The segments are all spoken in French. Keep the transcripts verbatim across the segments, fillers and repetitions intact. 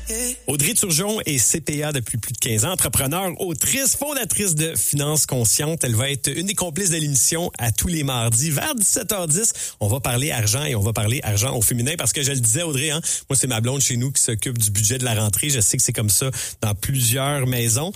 Audrey Turgeon est C P A depuis plus de quinze ans, entrepreneur, autrice, fondatrice de Finances Conscientes. Elle va être une des complices de l'émission à tous les mardis vers dix-sept heures dix. On va parler argent et on va parler argent au féminin parce que je le disais, Audrey, hein, moi c'est ma blonde chez nous qui s'occupe du budget de la rentrée. Je sais que c'est comme ça dans plusieurs maisons.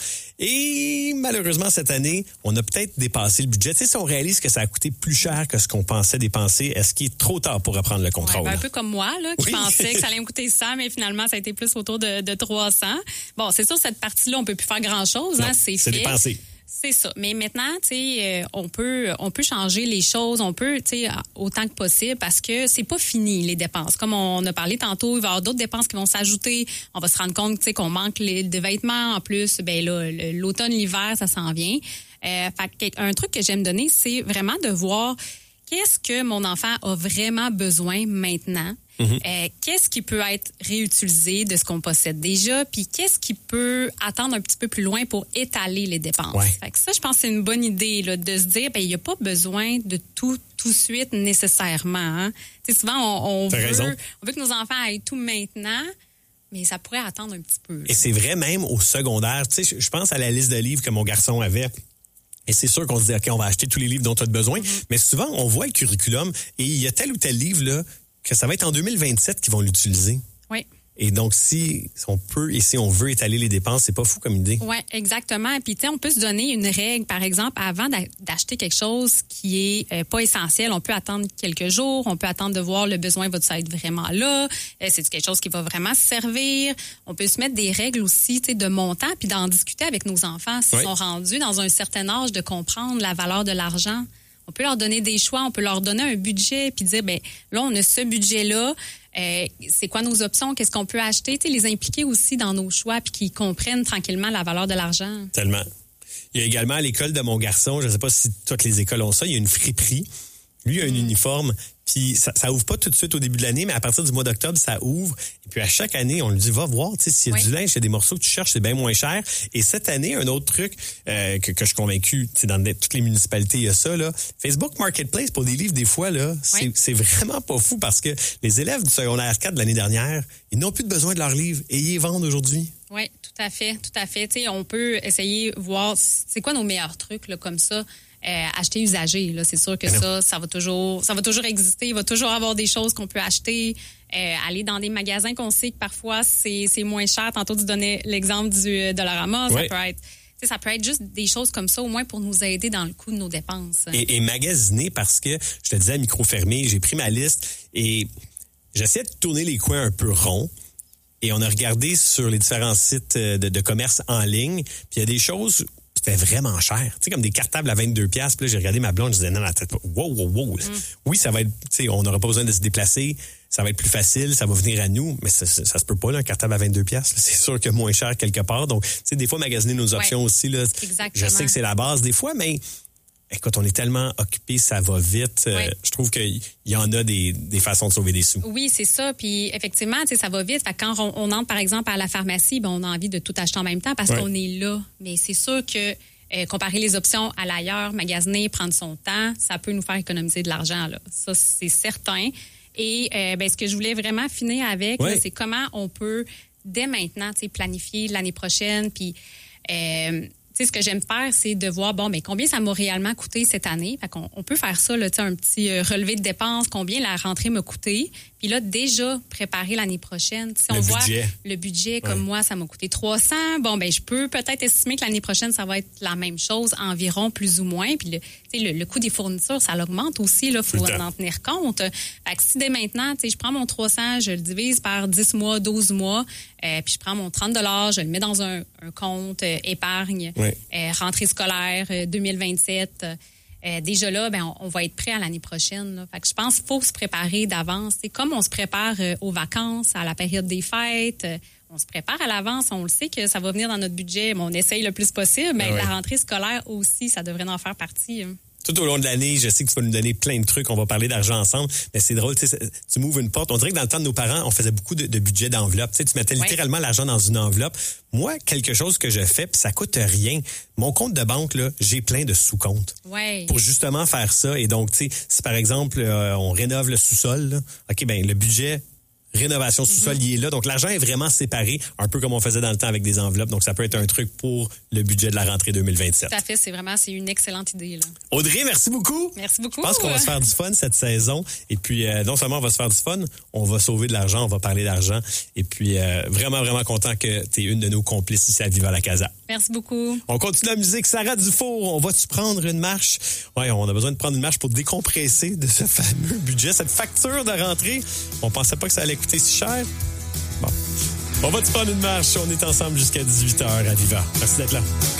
Et malheureusement, cette année, on a peut-être dépassé le budget. Tu sais, si on réalise que ça a coûté plus cher que ce qu'on pensait dépenser, est-ce qu'il est trop tard pour reprendre le contrôle? Ouais, ben un peu comme moi, là, qui oui. pensais que ça allait me coûter cent, mais finalement, ça a été plus autour de, de trois cents. Bon, c'est sûr, cette partie-là, on peut plus faire grand-chose. Non, hein, c'est c'est fait. dépensé. C'est ça. Mais maintenant, tu sais, euh, on peut, on peut changer les choses, on peut, tu sais, autant que possible parce que c'est pas fini, les dépenses. Comme on a parlé tantôt, il va y avoir d'autres dépenses qui vont s'ajouter. On va se rendre compte, tu sais, qu'on manque les, de vêtements. En plus, ben là, l'automne, l'hiver, ça s'en vient. Euh, fait un truc que j'aime donner, c'est vraiment de voir qu'est-ce que mon enfant a vraiment besoin maintenant. Mm-hmm. Euh, qu'est-ce qui peut être réutilisé de ce qu'on possède déjà, puis qu'est-ce qui peut attendre un petit peu plus loin pour étaler les dépenses. Ouais. Fait que ça, je pense que c'est une bonne idée là, de se dire, ben il n'y a pas besoin de tout tout de suite nécessairement. Hein. Tu sais, souvent, on, on, veut, on veut que nos enfants aient tout maintenant, mais ça pourrait attendre un petit peu. Là. Et c'est vrai même au secondaire. Tu sais, je pense à la liste de livres que mon garçon avait. Et c'est sûr qu'on se dit, OK, on va acheter tous les livres dont tu as besoin. Mm-hmm. Mais souvent, on voit le curriculum et il y a tel ou tel livre là, que ça va être en deux mille vingt-sept qu'ils vont l'utiliser. Oui. Et donc, si on peut et si on veut étaler les dépenses, c'est pas fou comme idée. Oui, exactement. Puis, tu sais, on peut se donner une règle, par exemple, avant d'acheter quelque chose qui est euh, pas essentiel. On peut attendre quelques jours. On peut attendre de voir le besoin va-t-il être vraiment là. Euh, c'est quelque chose qui va vraiment servir. On peut se mettre des règles aussi, tu sais, de montant, puis d'en discuter avec nos enfants s'ils oui. sont rendus dans un certain âge de comprendre la valeur de l'argent. On peut leur donner des choix, on peut leur donner un budget puis dire, ben là, on a ce budget-là. Euh, c'est quoi nos options? Qu'est-ce qu'on peut acheter? Tu sais, les impliquer aussi dans nos choix puis qu'ils comprennent tranquillement la valeur de l'argent. Tellement. Il y a également à l'école de mon garçon, je ne sais pas si toutes les écoles ont ça, il y a une friperie. Lui, il a un mmh. uniforme. Puis ça, ça ouvre pas tout de suite au début de l'année, mais à partir du mois d'octobre, ça ouvre. Et puis à chaque année, on lui dit, va voir, tu sais, s'il y a oui. du linge, il y a des morceaux que tu cherches, c'est bien moins cher. Et cette année, un autre truc euh, que, que je suis convaincu, tu sais, dans toutes les municipalités, il y a ça, là. Facebook Marketplace pour des livres, des fois, là, c'est, oui. c'est vraiment pas fou parce que les élèves du secondaire quatre de l'année dernière, ils n'ont plus de besoin de leurs livres et ils les vendent aujourd'hui. Oui, tout à fait, tout à fait. Tu sais, on peut essayer voir c'est quoi nos meilleurs trucs, là, comme ça. Euh, acheter usagé, là, c'est sûr que ça, ça va toujours, ça va toujours exister. Il va toujours avoir des choses qu'on peut acheter. Euh, aller dans des magasins qu'on sait que parfois c'est, c'est moins cher. Tantôt tu donnais l'exemple du Dollarama, ouais. ça peut être, ça peut être juste des choses comme ça, au moins pour nous aider dans le coût de nos dépenses. Et, et magasiner parce que je te disais à micro fermé, j'ai pris ma liste et j'essaie de tourner les coins un peu ronds. Et on a regardé sur les différents sites de, de commerce en ligne. Puis il y a des choses. C'était vraiment cher. Tu sais, comme des cartables à vingt-deux piastres. Puis là, j'ai regardé ma blonde, je disais, non, attends, wow, wow, wow. Mm. Oui, ça va être, tu sais, on n'aura pas besoin de se déplacer. Ça va être plus facile, ça va venir à nous. Mais ça, ça, ça se peut pas, là, un cartable à vingt-deux piastres. C'est sûr que moins cher quelque part. Donc, tu sais, des fois, magasiner nos options ouais, aussi, là. Exactement. Je sais que c'est la base des fois, mais écoute, on est tellement occupés, ça va vite. Oui. Euh, je trouve qu'il y en a des, des façons de sauver des sous. Oui, c'est ça. Puis effectivement, tu sais, ça va vite. Fait que quand on, on entre, par exemple, à la pharmacie, ben, on a envie de tout acheter en même temps parce oui. qu'on est là. Mais c'est sûr que euh, comparer les options à l'ailleurs, magasiner, prendre son temps, ça peut nous faire économiser de l'argent, là. Ça, c'est certain. Et euh, ben, ce que je voulais vraiment finir avec, oui. là, c'est comment on peut, dès maintenant, tu sais, planifier l'année prochaine. Puis euh, tu sais, ce que j'aime faire, c'est de voir, bon, mais combien ça m'a réellement coûté cette année. Fait qu'on on peut faire ça, là, tu sais, un petit euh, relevé de dépenses, combien la rentrée m'a coûté. Puis là, déjà, préparer l'année prochaine. Si on voit le budget, comme ouais. moi, ça m'a coûté trois cents. Bon, ben je peux peut-être estimer que l'année prochaine, ça va être la même chose, environ, plus ou moins. Puis le, tu sais, le, le coût des fournitures, ça l'augmente aussi, là, faut en tenir compte. Fait que si dès maintenant, tu sais, je prends mon trois cents, je le divise par dix mois, douze mois, euh, puis je prends mon trente dollars, je le mets dans un, un compte euh, épargne, ouais. euh, rentrée scolaire euh, deux mille vingt-sept. Euh, déjà là, ben on, on va être prêt à l'année prochaine. Là. Fait que je pense qu'il faut se préparer d'avance. C'est comme on se prépare euh, aux vacances, à la période des fêtes. Euh, on se prépare à l'avance. On le sait que ça va venir dans notre budget, mais on essaye le plus possible. Mais ah ouais. la rentrée scolaire aussi, ça devrait en faire partie. Hein. Tout au long de l'année, je sais que tu vas nous donner plein de trucs. On va parler d'argent ensemble. Mais c'est drôle, tu sais, tu m'ouvres une porte. On dirait que dans le temps de nos parents, on faisait beaucoup de, de budget d'enveloppe. Tu sais, tu mettais ouais. littéralement l'argent dans une enveloppe. Moi, quelque chose que je fais, puis ça coûte rien. Mon compte de banque, là, j'ai plein de sous-comptes. Ouais. Pour justement faire ça. Et donc, tu sais, si par exemple, euh, on rénove le sous-sol, là, OK, ben le budget rénovation sous-sol, mm-hmm. il est là. Donc, l'argent est vraiment séparé, un peu comme on faisait dans le temps avec des enveloppes. Donc, ça peut être un truc pour le budget de la rentrée deux mille vingt-sept. Tout à fait. C'est vraiment, c'est une excellente idée, là. Audrey, merci beaucoup. Merci beaucoup. Je pense qu'on va se faire du fun cette saison. Et puis, euh, non seulement on va se faire du fun, on va sauver de l'argent, on va parler d'argent. Et puis, euh, vraiment, vraiment content que tu es une de nos complices ici à Viva la Casa. Merci beaucoup. On continue la musique. Sarah Dufour, on va-tu prendre une marche? Oui, on a besoin de prendre une marche pour décompresser de ce fameux budget, cette facture de rentrée. On pensait pas que ça allait coûter si cher. Bon. On va-tu prendre une marche? On est ensemble jusqu'à dix-huit heures à Viva. Merci d'être là.